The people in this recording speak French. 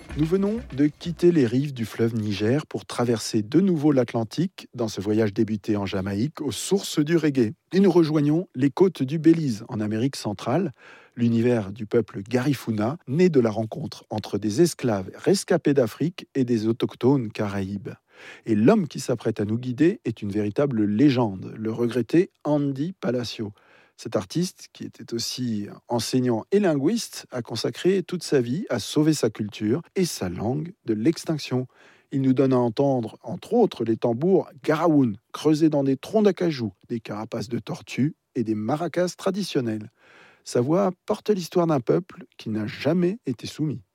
Nous venons de quitter les rives du fleuve Niger pour traverser de nouveau l'Atlantique dans ce voyage débuté en Jamaïque aux sources du reggae. Et nous rejoignons les côtes du Belize en Amérique centrale, l'univers du peuple Garifuna, né de la rencontre entre des esclaves rescapés d'Afrique et des autochtones caraïbes. Et l'homme qui s'apprête à nous guider est une véritable légende, le regretté Andy Palacio. Cet artiste, qui était aussi enseignant et linguiste, a consacré toute sa vie à sauver sa culture et sa langue de l'extinction. Il nous donne à entendre, entre autres, les tambours garaoun, creusés dans des troncs d'acajou, des carapaces de tortues et des maracas traditionnels. Sa voix porte l'histoire d'un peuple qui n'a jamais été soumis.